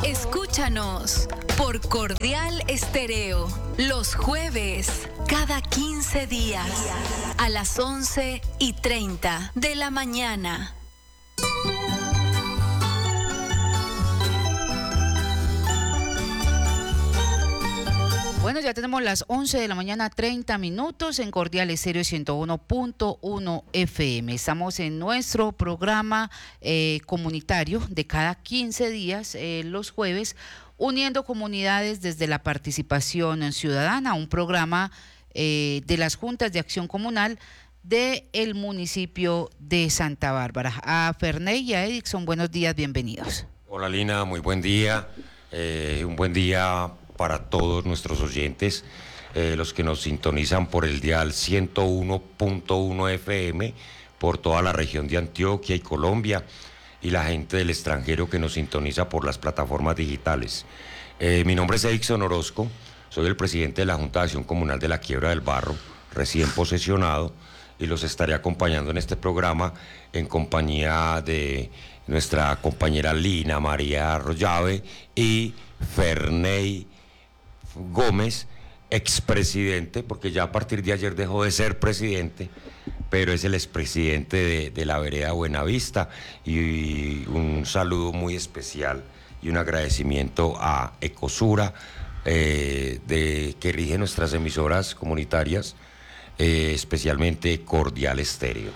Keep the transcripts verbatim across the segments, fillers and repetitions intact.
Escúchanos por Cordial Estéreo los jueves cada quince días a las once y treinta de la mañana. Bueno, ya tenemos las once de la mañana, treinta minutos en Cordial Estéreo ciento uno punto uno F M. Estamos en nuestro programa eh, comunitario de cada quince días, eh, los jueves, uniendo comunidades desde la participación ciudadana, un programa eh, de las Juntas de Acción Comunal del municipio de Santa Bárbara. A Ferney y a Edixson, buenos días, bienvenidos. Hola Lina, muy buen día, eh, un buen día para todos nuestros oyentes, eh, los que nos sintonizan por el dial ciento uno punto uno F M, por toda la región de Antioquia y Colombia, y la gente del extranjero que nos sintoniza por las plataformas digitales. Eh, mi nombre es Edixson Orozco, soy el presidente de la Junta de Acción Comunal de la Quiebra del Barro, recién posesionado, y los estaré acompañando en este programa en compañía de nuestra compañera Lina María Arroyave y Ferney Gómez, expresidente, porque ya a partir de ayer dejó de ser presidente, pero es el expresidente de, de la vereda Buenavista, y un saludo muy especial y un agradecimiento a Ecosura, eh, de, que rige nuestras emisoras comunitarias, eh, especialmente Cordial Estéreo.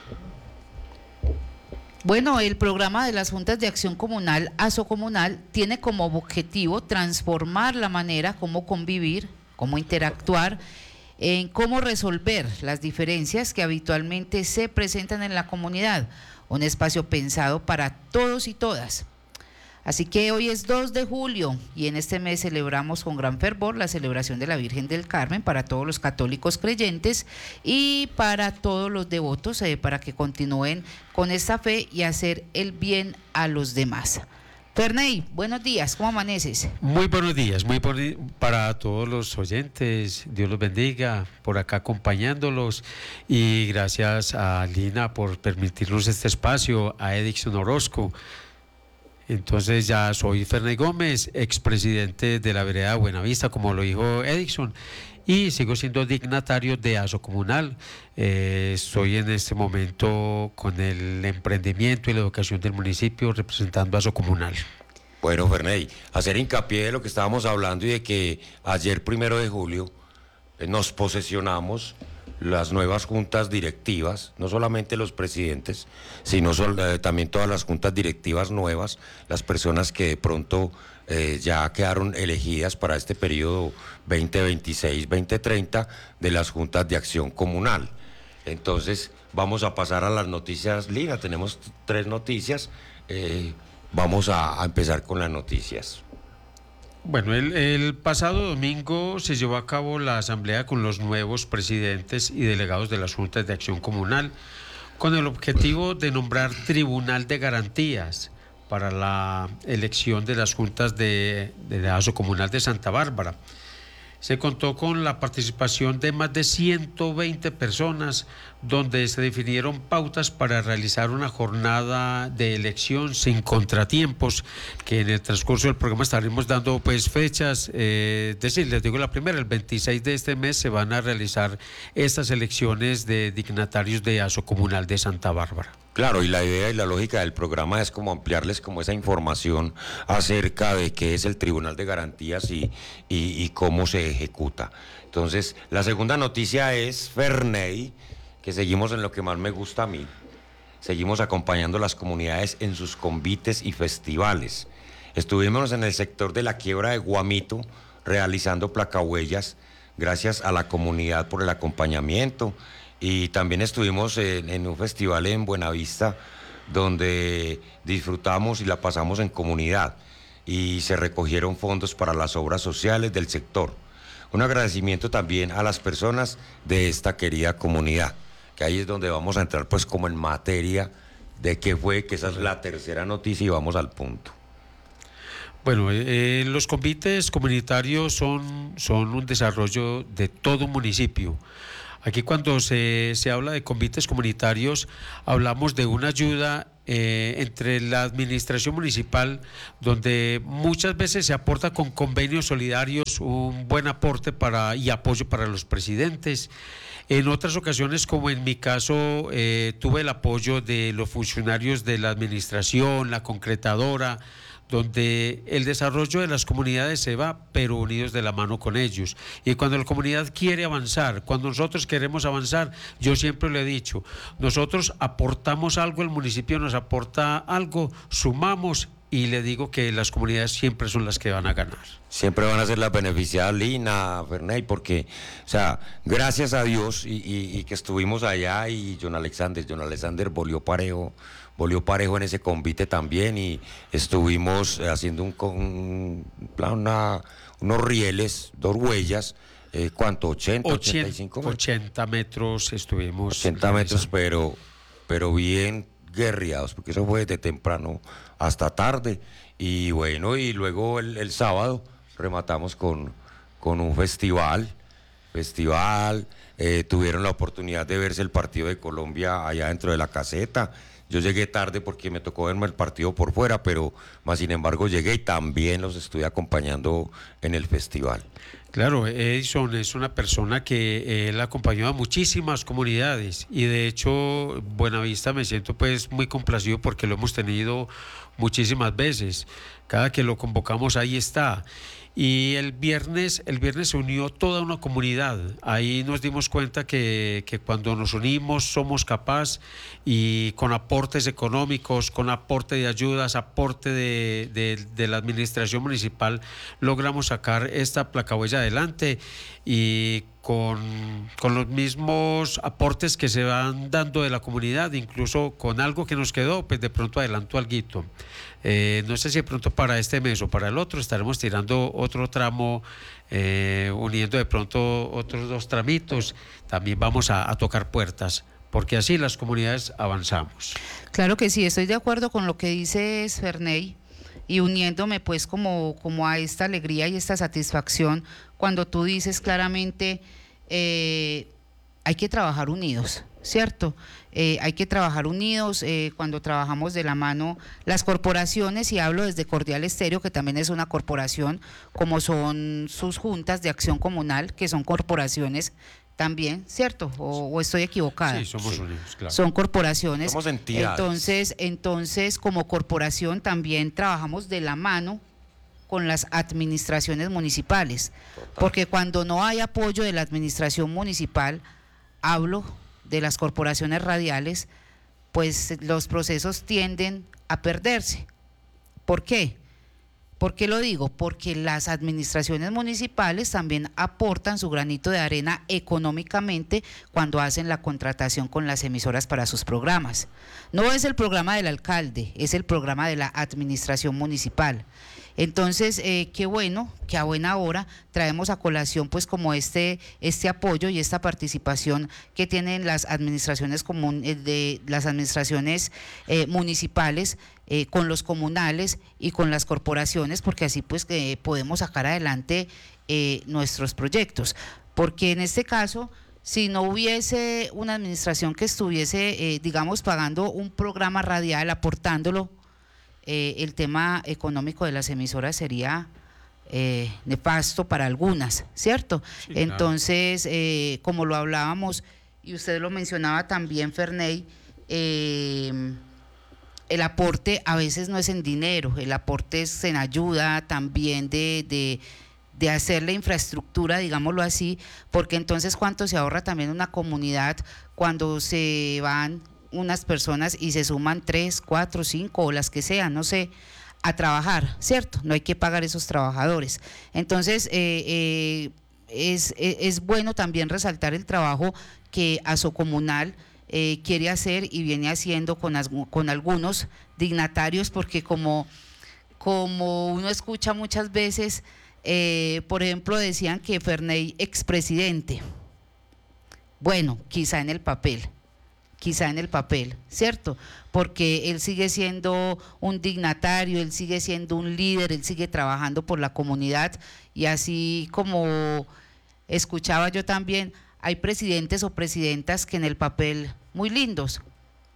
Bueno, el programa de las Juntas de Acción Comunal, Asocomunal, tiene como objetivo transformar la manera como convivir, cómo interactuar, en cómo resolver las diferencias que habitualmente se presentan en la comunidad, un espacio pensado para todos y todas. Así que hoy es dos de julio y en este mes celebramos con gran fervor la celebración de la Virgen del Carmen para todos los católicos creyentes y para todos los devotos, eh, para que continúen con esta fe y hacer el bien a los demás. Ferney, buenos días, ¿cómo amaneces? Muy buenos días, muy por, para todos los oyentes, Dios los bendiga, por acá acompañándolos, y gracias a Lina por permitirnos este espacio, a Edixson Orozco. Entonces ya soy Ferney Gómez, expresidente de la vereda Buenavista, como lo dijo Edixson, y sigo siendo dignatario de Asocomunal. Eh, estoy en este momento con el emprendimiento y la educación del municipio representando a Asocomunal. Bueno, Ferney, hacer hincapié de lo que estábamos hablando y de que ayer primero de julio eh, nos posesionamos las nuevas juntas directivas, no solamente los presidentes, sino sol, eh, también todas las juntas directivas nuevas, las personas que de pronto eh, ya quedaron elegidas para este periodo veinte veintiséis veinte treinta de las juntas de acción comunal. Entonces vamos a pasar a las noticias, Lina, tenemos tres noticias, eh, vamos a, a empezar con las noticias. Bueno, el, el pasado domingo se llevó a cabo la asamblea con los nuevos presidentes y delegados de las juntas de acción comunal, con el objetivo de nombrar tribunal de garantías para la elección de las juntas de, de la Asocomunal de Santa Bárbara. Se contó con la participación de más de ciento veinte personas, donde se definieron pautas para realizar una jornada de elección sin contratiempos, que en el transcurso del programa estaremos dando pues fechas. Eh, es decir, les digo la primera, el veintiséis de este mes se van a realizar estas elecciones de dignatarios de Asocomunal de Santa Bárbara. Claro, y la idea y la lógica del programa es como ampliarles como esa información acerca de qué es el Tribunal de Garantías y, y, y cómo se ejecuta. Entonces, la segunda noticia es Ferney, que seguimos en lo que más me gusta a mí. Seguimos acompañando a las comunidades en sus convites y festivales. Estuvimos en el sector de la Quiebra de Guamito realizando placahuellas, gracias a la comunidad por el acompañamiento. Y también estuvimos en, en un festival en Buenavista donde disfrutamos y la pasamos en comunidad y se recogieron fondos para las obras sociales del sector. Un agradecimiento también a las personas de esta querida comunidad, que ahí es donde vamos a entrar pues como en materia de qué fue, que esa es la tercera noticia y vamos al punto. Bueno, eh, los convites comunitarios son, son un desarrollo de todo un municipio. Aquí cuando se, se habla de convites comunitarios, hablamos de una ayuda eh, entre la administración municipal, donde muchas veces se aporta con convenios solidarios un buen aporte para, y apoyo para los presidentes. En otras ocasiones, como en mi caso, eh, tuve el apoyo de los funcionarios de la administración, la concretadora, donde el desarrollo de las comunidades se va, pero unidos de la mano con ellos. Y cuando la comunidad quiere avanzar, cuando nosotros queremos avanzar, yo siempre le he dicho, nosotros aportamos algo, el municipio nos aporta algo, sumamos, y le digo que las comunidades siempre son las que van a ganar. Siempre van a ser las beneficiadas, Lina, Ferney, porque, o sea, gracias a Dios y, y, y que estuvimos allá y John Alexander, John Alexander volvió parejo, volvió parejo en ese convite también y estuvimos haciendo un, un una, unos rieles, dos huellas, eh, ¿cuánto? ochenta, ochenta y cinco metros. ochenta metros estuvimos. ochenta metros, pero, pero bien guerreados, porque eso fue desde temprano hasta tarde, y bueno, y luego el, el sábado rematamos con, con un festival, festival, eh, tuvieron la oportunidad de verse el partido de Colombia allá dentro de la caseta. Yo llegué tarde porque me tocó verme el partido por fuera, pero más sin embargo llegué y también los estuve acompañando en el festival. Claro, Edison es una persona que él acompañó a muchísimas comunidades y de hecho Buenavista me siento pues muy complacido porque lo hemos tenido muchísimas veces. Cada que lo convocamos ahí está. Y el viernes, el viernes se unió toda una comunidad. Ahí nos dimos cuenta que, que cuando nos unimos somos capaces y con aportes económicos, con aporte de ayudas, aporte de, de, de la administración municipal, logramos sacar esta placahuella adelante y con, con los mismos aportes que se van dando de la comunidad, incluso con algo que nos quedó, pues de pronto adelanto alguito. Eh, no sé si de pronto para este mes o para el otro estaremos tirando otro tramo, eh, uniendo de pronto otros dos tramitos, también vamos a, a tocar puertas, porque así las comunidades avanzamos. Claro que sí, estoy de acuerdo con lo que dices, Ferney, y uniéndome pues como, como a esta alegría y esta satisfacción cuando tú dices claramente eh, hay que trabajar unidos, ¿cierto? Eh, hay que trabajar unidos eh, cuando trabajamos de la mano las corporaciones, y hablo desde Cordial Estéreo, que también es una corporación, como son sus juntas de acción comunal, que son corporaciones también, ¿cierto? ¿O, o estoy equivocada? Sí, somos unidos, claro. Son corporaciones. Somos entidades. Entonces, entonces, como corporación también trabajamos de la mano con las administraciones municipales, Total. Porque cuando no hay apoyo de la administración municipal, hablo de las corporaciones radiales, pues los procesos tienden a perderse. ¿Por qué? ¿Por qué lo digo? Porque las administraciones municipales también aportan su granito de arena económicamente cuando hacen la contratación con las emisoras para sus programas. No es el programa del alcalde, es el programa de la administración municipal. Entonces, eh, qué bueno que a buena hora traemos a colación pues como este, este apoyo y esta participación que tienen las administraciones comun, de las administraciones eh, municipales eh, con los comunales y con las corporaciones, porque así pues que podemos sacar adelante eh, nuestros proyectos. Porque en este caso, si no hubiese una administración que estuviese, eh, digamos, pagando un programa radial, aportándolo, Eh, el tema económico de las emisoras sería eh, nefasto para algunas, ¿cierto? Sí, Entonces, eh, como lo hablábamos y usted lo mencionaba también, Ferney, eh, el aporte a veces no es en dinero, el aporte es en ayuda también de, de, de hacer la infraestructura, digámoslo así, porque entonces cuánto se ahorra también una comunidad cuando se van unas personas y se suman tres, cuatro, cinco o las que sean, no sé, a trabajar, ¿cierto? No hay que pagar esos trabajadores. Entonces, eh, eh, es, es, es bueno también resaltar el trabajo que Asocomunal eh, quiere hacer y viene haciendo con, as, con algunos dignatarios, porque como, como uno escucha muchas veces, eh, por ejemplo, decían que Ferney expresidente. Bueno, quizá en el papel. quizá en el papel, ¿cierto? Porque él sigue siendo un dignatario, él sigue siendo un líder, él sigue trabajando por la comunidad, y así como escuchaba yo también, hay presidentes o presidentas que en el papel muy lindos,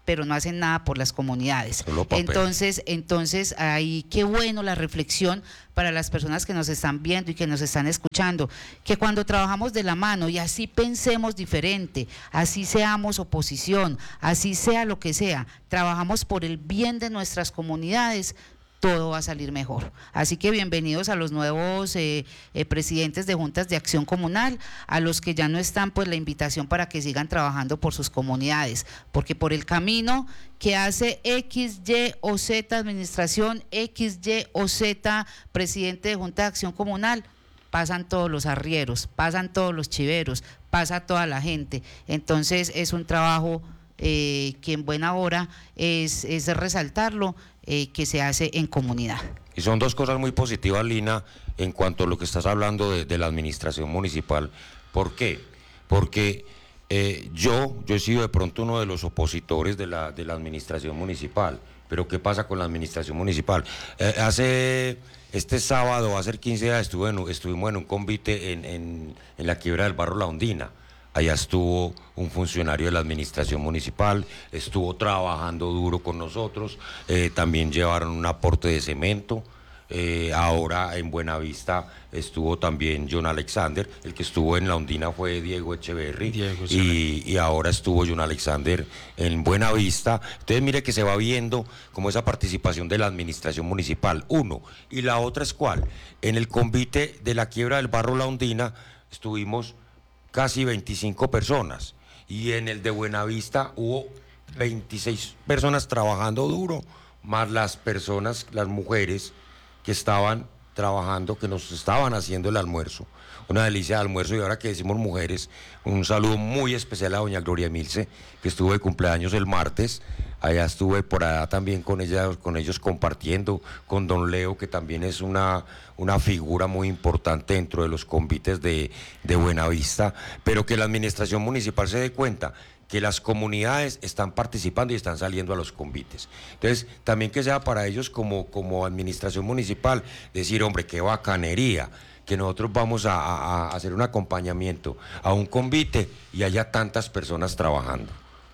pero no hacen nada por las comunidades. Solo papel. Entonces, entonces ahí qué bueno la reflexión para las personas que nos están viendo y que nos están escuchando, que cuando trabajamos de la mano y así pensemos diferente, así seamos oposición, así sea lo que sea, trabajamos por el bien de nuestras comunidades, todo va a salir mejor. Así que bienvenidos a los nuevos eh, eh, presidentes de juntas de acción comunal, a los que ya no están, pues la invitación para que sigan trabajando por sus comunidades, porque por el camino que hace X, Y o Z administración, X, Y o Z presidente de junta de acción comunal, pasan todos los arrieros, pasan todos los chiveros, pasa toda la gente. Entonces es un trabajo eh, que en buena hora es, es resaltarlo, Eh, que se hace en comunidad. Y son dos cosas muy positivas, Lina, en cuanto a lo que estás hablando de, de la administración municipal. ¿Por qué? Porque eh, yo, yo he sido de pronto uno de los opositores de la, de la administración municipal, pero ¿qué pasa con la administración municipal? Eh, hace, este sábado, hace quince días, estuve en, estuvimos en un convite en, en, en la quiebra del barrio La Ondina. Allá estuvo un funcionario de la administración municipal, estuvo trabajando duro con nosotros, eh, también llevaron un aporte de cemento, eh, ahora en Buenavista estuvo también John Alexander, el que estuvo en La Ondina fue Diego Echeverry, Diego, y, y ahora estuvo John Alexander en Buenavista. Entonces mire que se va viendo como esa participación de la administración municipal, uno, y la otra es cuál, en el convite de la quiebra del barrio La Ondina estuvimos casi veinticinco personas, y en el de Buenavista hubo veintiséis personas trabajando duro, más las personas, las mujeres que estaban trabajando, que nos estaban haciendo el almuerzo, una delicia de almuerzo. Y ahora que decimos mujeres, un saludo muy especial a doña Gloria Milce, que estuvo de cumpleaños el martes. Allá estuve por allá también con ella, con ellos compartiendo, con don Leo, que también es una, una figura muy importante dentro de los convites de, de Buenavista, pero que la administración municipal se dé cuenta que las comunidades están participando y están saliendo a los convites. Entonces, también que sea para ellos como, como administración municipal, decir, hombre, qué bacanería, que nosotros vamos a, a, a hacer un acompañamiento a un convite y haya tantas personas trabajando.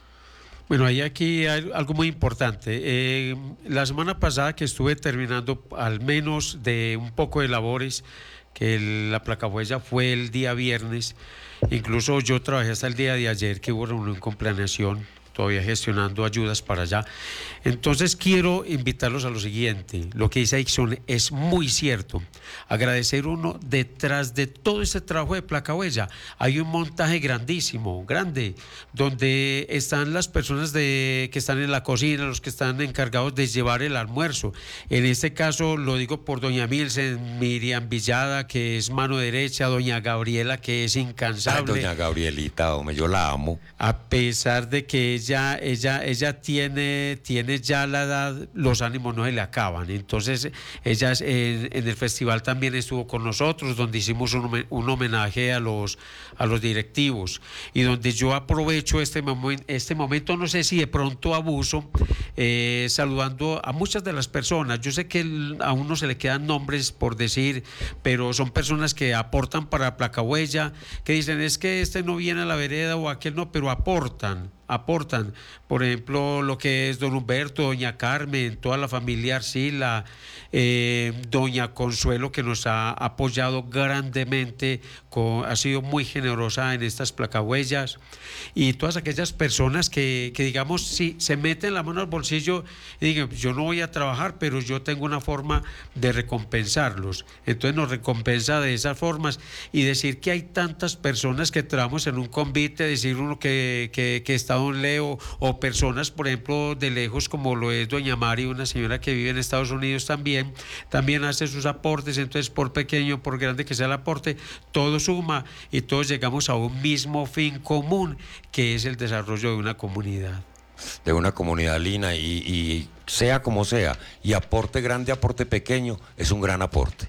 Bueno, hay aquí hay algo muy importante. Eh, la semana pasada que estuve terminando al menos de un poco de labores, que el, la placahuella fue el día viernes, incluso yo trabajé hasta el día de ayer que hubo reunión con planeación, todavía gestionando ayudas para allá. Entonces quiero invitarlos a lo siguiente, lo que dice Ixon es muy cierto, agradecer uno detrás de todo este trabajo de placahuella, hay un montaje grandísimo, grande, donde están las personas de, que están en la cocina, los que están encargados de llevar el almuerzo, en este caso lo digo por doña Milce, Miriam Villada, que es mano derecha, doña Gabriela, que es incansable. Ay, doña Gabrielita, hombre, yo la amo. A pesar de que ella, ella, ella tiene, tiene ya la edad, los ánimos no se le acaban. Entonces, ella en, en el festival también estuvo con nosotros, donde hicimos un, un homenaje a los, a los directivos y donde yo aprovecho este, momen, este momento, no sé si de pronto abuso, eh, saludando a muchas de las personas. Yo sé que el, a uno se le quedan nombres por decir, pero son personas que aportan para placahuella, que dicen es que este no viene a la vereda o aquel no, pero aportan. aportan, por ejemplo, lo que es don Humberto, doña Carmen, toda la familia Arcila, eh, doña Consuelo, que nos ha apoyado grandemente, con, ha sido muy generosa en estas placahuellas, y todas aquellas personas que, que digamos, si se meten la mano al bolsillo y digan, yo no voy a trabajar, pero yo tengo una forma de recompensarlos, entonces nos recompensa de esas formas, y decir que hay tantas personas que trabajamos en un convite, decir uno que, que, que está don Leo, o personas, por ejemplo, de lejos, como lo es doña Mari, una señora que vive en Estados Unidos también, también hace sus aportes. Entonces, por pequeño, por grande que sea el aporte, todo suma y todos llegamos a un mismo fin común, que es el desarrollo de una comunidad. De una comunidad, Lina, y, y sea como sea, y aporte grande, aporte pequeño, es un gran aporte.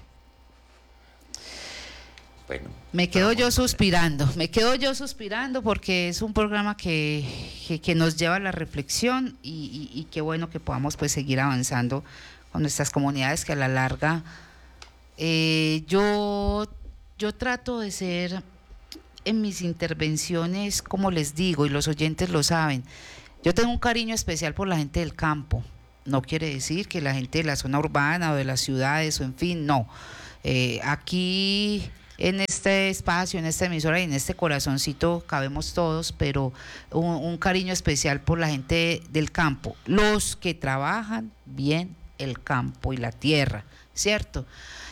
Bueno, me quedo yo suspirando, me quedo yo suspirando porque es un programa que, que, que nos lleva a la reflexión y, y, y qué bueno que podamos pues seguir avanzando con nuestras comunidades, que a la larga eh, yo, yo trato de ser en mis intervenciones, como les digo, y los oyentes lo saben, Yo tengo un cariño especial por la gente del campo. No quiere decir que la gente de la zona urbana o de las ciudades o en fin, no. Eh, aquí en este espacio, en esta emisora y en este corazoncito cabemos todos, pero un, un cariño especial por la gente del campo, los que trabajan bien el campo y la tierra, ¿cierto?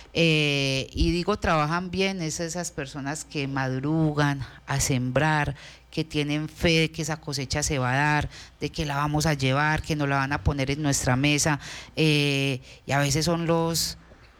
Eh, y digo trabajan bien, es esas personas que madrugan a sembrar, que tienen fe de que esa cosecha se va a dar, de que la vamos a llevar, que nos la van a poner en nuestra mesa, eh, y a veces son los,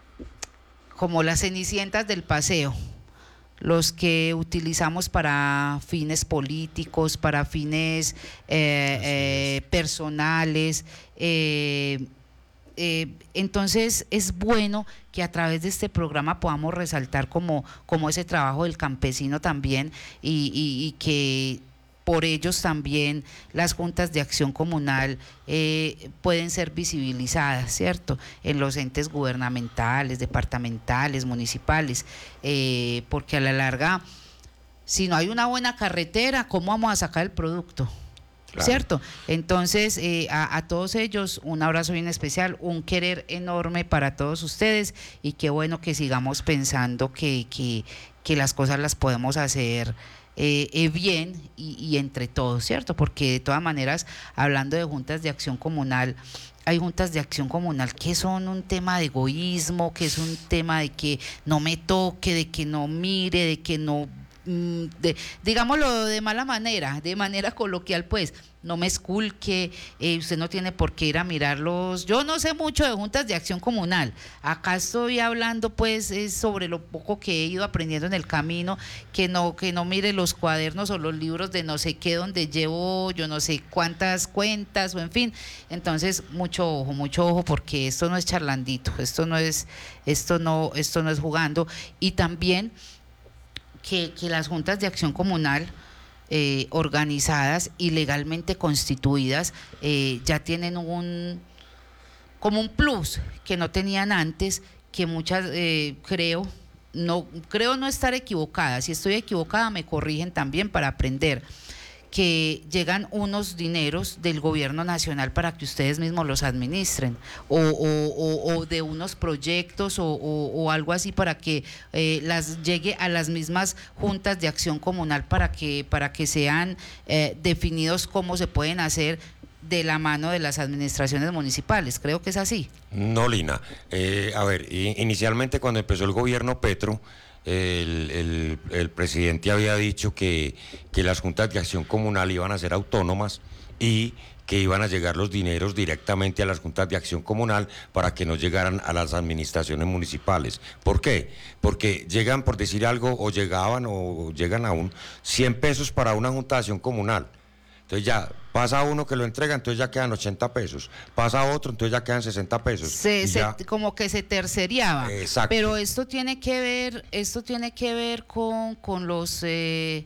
como las cenicientas del paseo, los que utilizamos para fines políticos, para fines eh, eh, personales, eh, Eh, entonces es bueno que a través de este programa podamos resaltar como, como ese trabajo del campesino también y, y, y que por ellos también las juntas de acción comunal eh, pueden ser visibilizadas, ¿cierto? En los entes gubernamentales, departamentales, municipales, eh, porque a la larga, si no hay una buena carretera, ¿cómo vamos a sacar el producto? Claro. ¿Cierto? Entonces, eh, a, a todos ellos un abrazo bien especial, un querer enorme para todos ustedes y qué bueno que sigamos pensando que, que, que las cosas las podemos hacer eh, eh, bien y, y entre todos, ¿cierto? Porque de todas maneras, hablando de juntas de acción comunal, hay juntas de acción comunal que son un tema de egoísmo, que es un tema de que no me toque, de que no mire, de que no... De, digámoslo de mala manera, de manera coloquial, pues, no me esculque, eh, usted no tiene por qué ir a mirarlos. Yo no sé mucho de juntas de acción comunal, acá estoy hablando pues es sobre lo poco que he ido aprendiendo en el camino, que no, que no mire los cuadernos o los libros de no sé qué donde llevo yo no sé cuántas cuentas o en fin. Entonces mucho ojo, mucho ojo, porque esto no es charlandito, esto no es, esto no, esto no es jugando. Y también Que, que las juntas de acción comunal eh, organizadas y legalmente constituidas eh, ya tienen un como un plus que no tenían antes, que muchas eh, creo no creo no estar equivocada, si estoy equivocada me corrigen también para aprender, que llegan unos dineros del gobierno nacional para que ustedes mismos los administren, o, o, o, o de unos proyectos o, o, o algo así para que eh, las llegue a las mismas juntas de acción comunal para que, para que sean eh, definidos cómo se pueden hacer de la mano de las administraciones municipales. Creo que es así. No, Lina. Eh, a ver, inicialmente cuando empezó el gobierno Petro, El, el, el presidente había dicho que, que las juntas de acción comunal iban a ser autónomas y que iban a llegar los dineros directamente a las juntas de acción comunal para que no llegaran a las administraciones municipales. ¿Por qué? Porque llegan, por decir algo, o llegaban o llegan aún cien pesos para una junta de acción comunal. Entonces ya pasa uno que lo entrega, entonces ya quedan ochenta pesos. Pasa otro, entonces ya quedan sesenta pesos. Se, se, ya... Como que se terceriaba. Exacto. Pero esto tiene que ver, esto tiene que ver con, con los eh,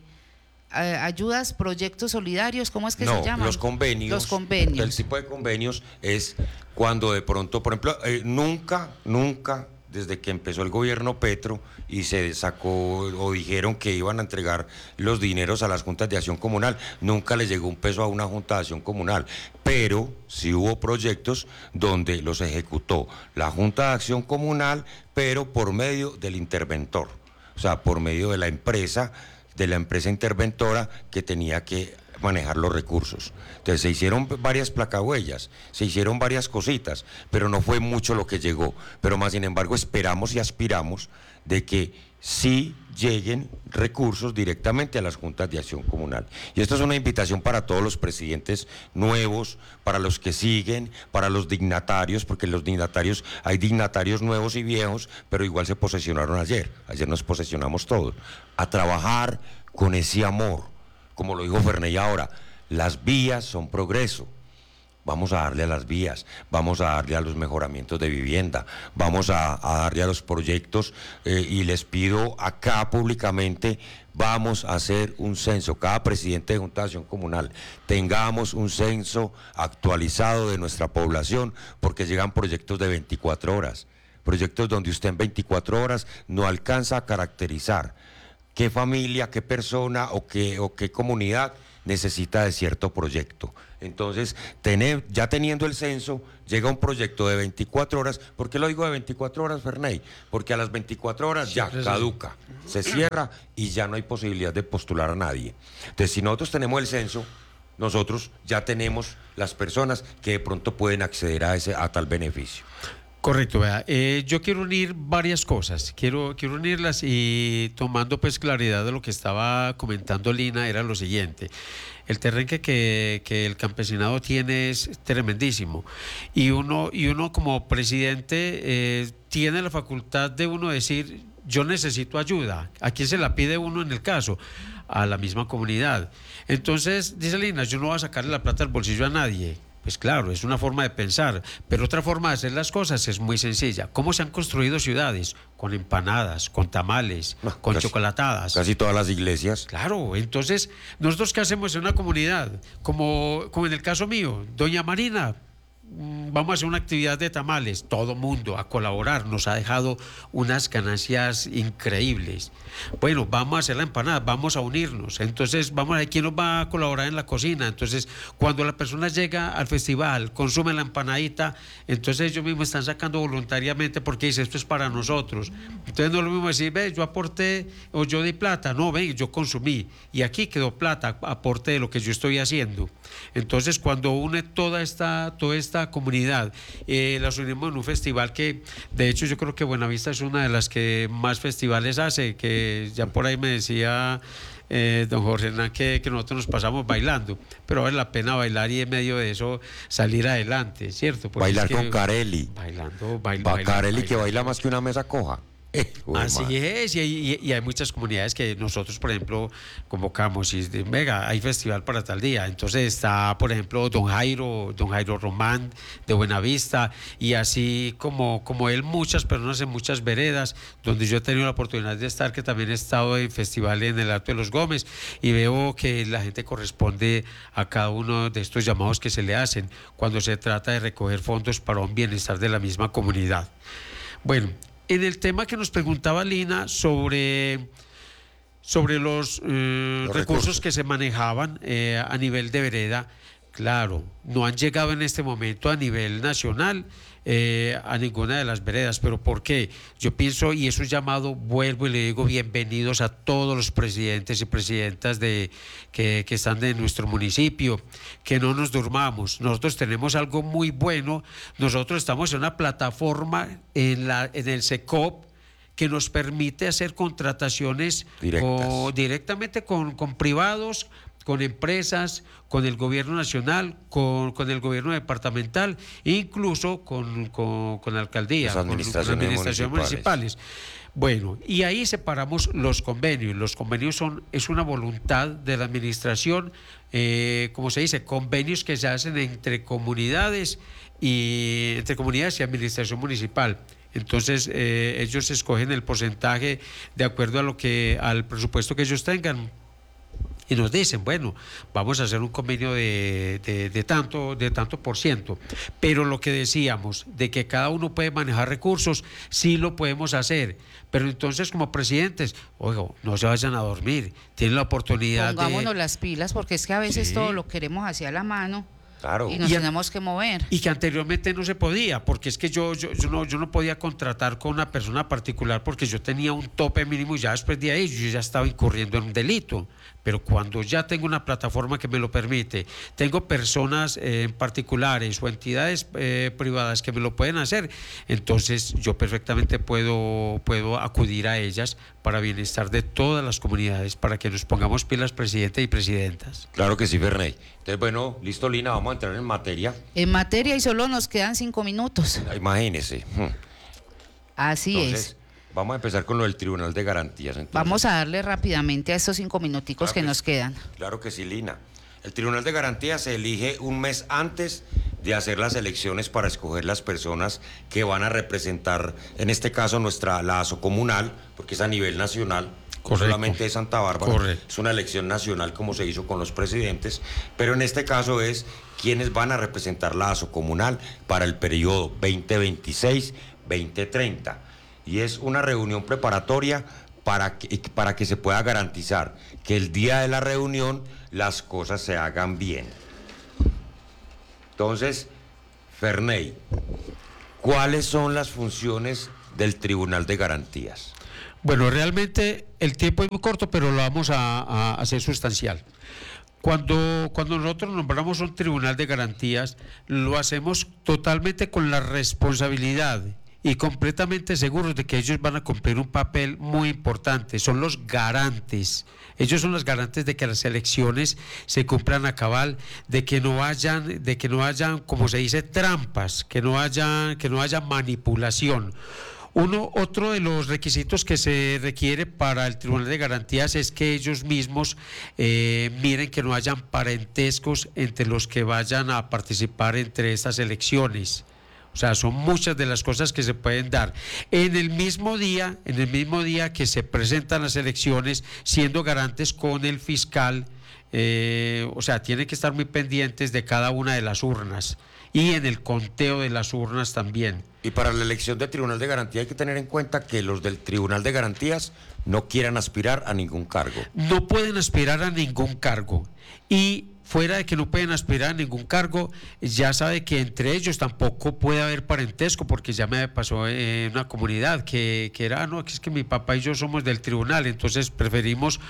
ayudas, proyectos solidarios, ¿cómo es que no, se llaman? Los convenios. Los convenios. El tipo de convenios es cuando de pronto, por ejemplo, eh, nunca, nunca, desde que empezó el gobierno Petro y se sacó o dijeron que iban a entregar los dineros a las juntas de acción comunal, nunca les llegó un peso a una junta de acción comunal, pero sí hubo proyectos donde los ejecutó la junta de acción comunal, pero por medio del interventor, o sea, por medio de la empresa, de la empresa interventora que tenía que manejar los recursos. Entonces se hicieron varias placahuellas, se hicieron varias cositas, pero no fue mucho lo que llegó. Pero más sin embargo esperamos y aspiramos de que sí lleguen recursos directamente a las juntas de acción comunal. Y esto es una invitación para todos los presidentes nuevos, para los que siguen, para los dignatarios, porque los dignatarios, hay dignatarios nuevos y viejos, pero igual se posesionaron ayer, ayer nos posesionamos todos, a trabajar con ese amor. Como lo dijo Ferney ahora, las vías son progreso. Vamos a darle a las vías, vamos a darle a los mejoramientos de vivienda, vamos a, a darle a los proyectos eh, y les pido acá públicamente, vamos a hacer un censo, cada presidente de Junta de Acción Comunal, tengamos un censo actualizado de nuestra población, porque llegan proyectos de veinticuatro horas, proyectos donde usted en veinticuatro horas no alcanza a caracterizar qué familia, qué persona o qué, o qué comunidad necesita de cierto proyecto. Entonces, tener, ya teniendo el censo, llega un proyecto de veinticuatro horas. ¿Por qué lo digo de veinticuatro horas, Ferney? Porque a las veinticuatro horas ya caduca, se cierra y ya no hay posibilidad de postular a nadie. Entonces, si nosotros tenemos el censo, nosotros ya tenemos las personas que de pronto pueden acceder a, ese, a tal beneficio. Correcto, vea. Eh, yo quiero unir varias cosas, quiero, quiero unirlas y tomando pues claridad de lo que estaba comentando Lina, era lo siguiente. El terrenque que, que el campesinado tiene es tremendísimo y uno, y uno como presidente eh, tiene la facultad de uno decir, yo necesito ayuda. ¿A quién se la pide uno en el caso? A la misma comunidad. Entonces, dice Lina, yo no voy a sacarle la plata al bolsillo a nadie. Pues claro, es una forma de pensar, pero otra forma de hacer las cosas es muy sencilla. ¿Cómo se han construido ciudades? Con empanadas, con tamales, no, con casi, chocolatadas. Casi todas las iglesias. Claro, entonces, ¿nosotros qué hacemos en una comunidad? Como, como en el caso mío, doña Marina, vamos a hacer una actividad de tamales, todo mundo a colaborar, nos ha dejado unas ganancias increíbles. Bueno, vamos a hacer la empanada, vamos a unirnos, entonces vamos a ver quién nos va a colaborar en la cocina. Entonces, cuando la persona llega al festival, consume la empanadita, entonces ellos mismos están sacando voluntariamente porque dice, esto es para nosotros. Entonces no es lo mismo decir, ve, yo aporté o yo di plata, no, ve, yo consumí y aquí quedó plata, aporté de lo que yo estoy haciendo. Entonces, cuando une toda esta, toda esta comunidad, eh, las unimos en un festival que, de hecho, yo creo que Buenavista es una de las que más festivales hace, que ya por ahí me decía eh, don Jorge Hernán que, que nosotros nos pasamos bailando, pero vale la pena bailar y en medio de eso salir adelante, ¿cierto? Porque bailar es que, con Carelli. Bailando, bail, Va bailando, Carelli bailando. Que baila más que una mesa coja. Eh, Así es, y hay, y hay muchas comunidades que nosotros, por ejemplo, convocamos y dicen, venga, hay festival para tal día. Entonces está, por ejemplo, don Jairo, don Jairo Román de Buenavista, y así como, como él, muchas personas en muchas veredas, donde yo he tenido la oportunidad de estar, que también he estado en festivales en el Alto de los Gómez, y veo que la gente corresponde a cada uno de estos llamados que se le hacen cuando se trata de recoger fondos para un bienestar de la misma comunidad. Bueno, en el tema que nos preguntaba Lina sobre, sobre los, eh, los recursos, recursos que se manejaban eh, a nivel de vereda, claro, no han llegado en este momento a nivel nacional eh, a ninguna de las veredas. ¿Pero por qué? Yo pienso, y es un llamado, vuelvo y le digo bienvenidos a todos los presidentes y presidentas de, que, que están de nuestro municipio, que no nos durmamos. Nosotros tenemos algo muy bueno, nosotros estamos en una plataforma en, la, en el SECOP que nos permite hacer contrataciones con, directamente con, con privados, con empresas, con el gobierno nacional, con, con el gobierno departamental, incluso con, con, con la alcaldía, con, con administraciones municipales. municipales. Bueno, y ahí separamos los convenios. Los convenios son, es una voluntad de la administración, eh, como se dice, convenios que se hacen entre comunidades y entre comunidades y administración municipal. Entonces eh, ellos escogen el porcentaje de acuerdo a lo que, al presupuesto que ellos tengan. Y nos dicen, bueno, vamos a hacer un convenio de, de, de, tanto, de tanto por ciento. Pero lo que decíamos, de que cada uno puede manejar recursos, sí lo podemos hacer. Pero entonces, como presidentes, oiga, no se vayan a dormir. Tienen la oportunidad Pongámonos de... las pilas, porque es que a veces sí. todo lo queremos hacia la mano. Claro. Y nos y tenemos que mover. Y que anteriormente no se podía, porque es que yo, yo, yo, no, yo no podía contratar con una persona particular porque yo tenía un tope mínimo y ya después de ahí yo ya estaba incurriendo en un delito. Pero cuando ya tengo una plataforma que me lo permite, tengo personas eh, particulares o entidades eh, privadas que me lo pueden hacer, entonces yo perfectamente puedo, puedo acudir a ellas para bienestar de todas las comunidades, para que nos pongamos pilas, presidente y presidentas. Claro que sí, Ferney. Entonces, bueno, listo, Lina, vamos a entrar en materia. En materia, y solo nos quedan cinco minutos. Imagínese. Así Entonces, es. Vamos a empezar con lo del Tribunal de Garantías. Entonces. Vamos a darle rápidamente a estos cinco minuticos claro que, que nos sí. quedan. Claro que sí, Lina. El Tribunal de Garantías se elige un mes antes de hacer las elecciones para escoger las personas que van a representar, en este caso, nuestra la ASO comunal, porque es a nivel nacional. Correcto. Solamente de Santa Bárbara. Correcto. Es una elección nacional como se hizo con los presidentes, pero en este caso es quienes van a representar la ASO comunal para el periodo veinte veintiséis veinte treinta. Y es una reunión preparatoria para que, para que se pueda garantizar que el día de la reunión las cosas se hagan bien. Entonces, Ferney, ¿cuáles son las funciones del Tribunal de Garantías? Bueno, realmente el tiempo es muy corto, pero lo vamos a, a hacer sustancial. Cuando, cuando nosotros nombramos un Tribunal de Garantías, lo hacemos totalmente con la responsabilidad y completamente seguros de que ellos van a cumplir un papel muy importante. Son los garantes. Ellos son los garantes de que las elecciones se cumplan a cabal, de que no hayan, de que no hayan, como se dice, trampas, que no haya, que no haya manipulación. Uno, otro de los requisitos que se requiere para el Tribunal de Garantías es que ellos mismos eh, miren que no hayan parentescos entre los que vayan a participar entre estas elecciones. O sea, son muchas de las cosas que se pueden dar. En el mismo día, en el mismo día que se presentan las elecciones, siendo garantes con el fiscal, eh, o sea, tienen que estar muy pendientes de cada una de las urnas y en el conteo de las urnas también. Y para la elección del Tribunal de Garantía hay que tener en cuenta que los del Tribunal de Garantías no quieran aspirar a ningún cargo. No pueden aspirar a ningún cargo. Y fuera de que no pueden aspirar a ningún cargo, ya sabe que entre ellos tampoco puede haber parentesco, porque ya me pasó en una comunidad que, que era, no, que es que mi papá y yo somos del tribunal, entonces preferimos,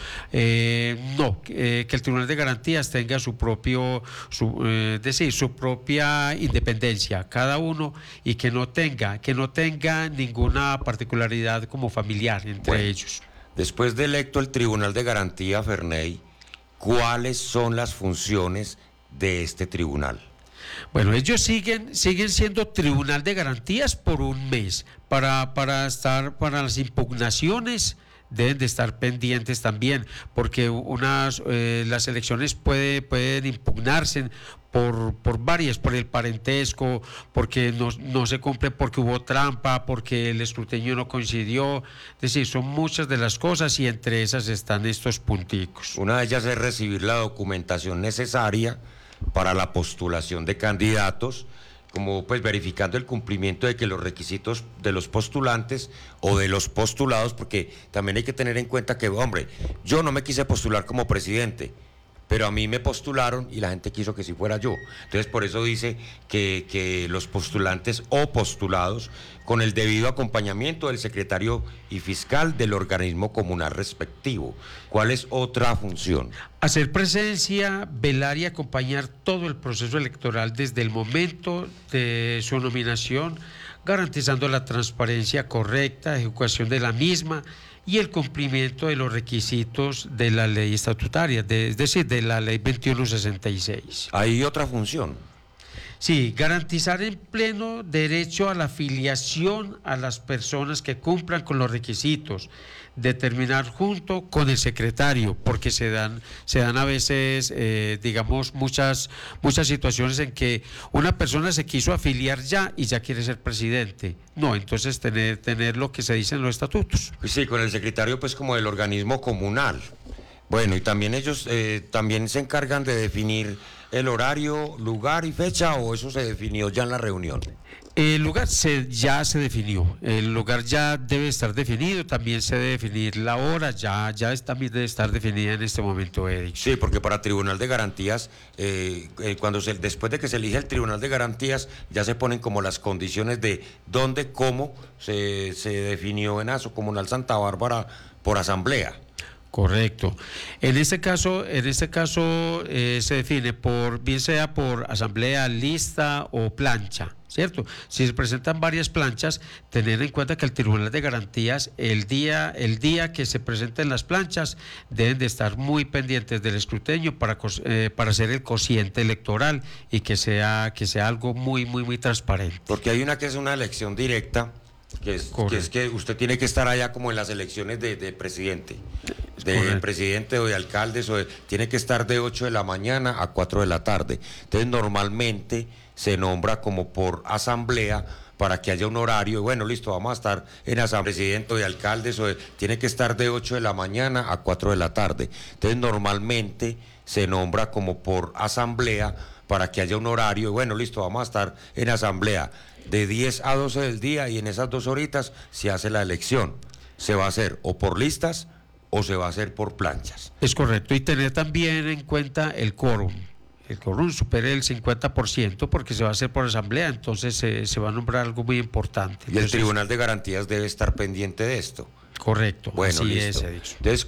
eh, no, eh, que el Tribunal de Garantías tenga su propio, su, eh, decir, su propia independencia, cada uno, y que no tenga, que no tenga ninguna particularidad como familiar entre bueno, ellos. Después de electo el Tribunal de Garantía, Ferney, ¿cuáles son las funciones de este tribunal? Bueno, ellos siguen, siguen siendo Tribunal de Garantías por un mes, para, para estar, para las impugnaciones deben de estar pendientes también, porque unas eh, las elecciones puede, pueden impugnarse por, por varias, por el parentesco, porque no, no se cumple, porque hubo trampa, porque el escrutinio no coincidió, es decir, son muchas de las cosas y entre esas están estos punticos. Una de ellas es recibir la documentación necesaria para la postulación de candidatos, como pues verificando el cumplimiento de que los requisitos de los postulantes o de los postulados, porque también hay que tener en cuenta que, hombre, yo no me quise postular como presidente, pero a mí me postularon y la gente quiso que sí fuera yo. Entonces, por eso dice que, que los postulantes o postulados, con el debido acompañamiento del secretario y fiscal del organismo comunal respectivo. ¿Cuál es otra función? Hacer presencia, velar y acompañar todo el proceso electoral desde el momento de su nominación, garantizando la transparencia correcta, ejecución de la misma y el cumplimiento de los requisitos de la ley estatutaria, de, es decir, de la ley veintiuno sesenta y seis. Hay otra función. Sí, garantizar en pleno derecho a la afiliación a las personas que cumplan con los requisitos, determinar junto con el secretario, porque se dan, se dan a veces, eh, digamos, muchas, muchas situaciones en que una persona se quiso afiliar ya y ya quiere ser presidente. No, entonces tener, tener lo que se dice en los estatutos. Sí, con el secretario pues como del organismo comunal. Bueno, y también ellos eh, también se encargan de definir el horario, lugar y fecha, ¿o eso se definió ya en la reunión? El lugar se, ya se definió, el lugar ya debe estar definido, también se debe definir la hora, ya, ya es, también debe estar definida en este momento, Eric. Sí, porque para Tribunal de Garantías, eh, eh, cuando se, después de que se elige el Tribunal de Garantías, ya se ponen como las condiciones de dónde, cómo se, se definió en ASO Comunal Santa Bárbara por asamblea. Correcto. En este caso, en este caso eh, se define por, bien sea por asamblea, lista o plancha, ¿cierto? Si se presentan varias planchas, tener en cuenta que el Tribunal de Garantías, el día, el día que se presenten las planchas, deben de estar muy pendientes del escrutinio para, eh, para hacer el cociente electoral y que sea, que sea algo muy, muy, muy transparente. Porque hay una que es una elección directa, que es, que es que usted tiene que estar allá como en las elecciones de, de presidente, de Correcto. presidente o de alcaldes, o de, tiene que estar de ocho de la mañana a cuatro de la tarde. Entonces normalmente se nombra como por asamblea para que haya un horario, bueno, listo, vamos a estar en asamblea, presidente o de alcaldes, o de, tiene que estar de ocho de la mañana a cuatro de la tarde. Entonces normalmente se nombra como por asamblea para que haya un horario, bueno, listo, vamos a estar en asamblea de diez a doce del día y en esas dos horitas se hace la elección. se va a hacer o por listas o se va a hacer por planchas. Es correcto, y tener también en cuenta el quórum. El quórum supere el cincuenta por ciento porque se va a hacer por asamblea, entonces se, se va a nombrar algo muy importante. Y el Entonces, Tribunal de Garantías debe estar pendiente de esto. correcto, Bueno, así listo. es, Edison. Entonces,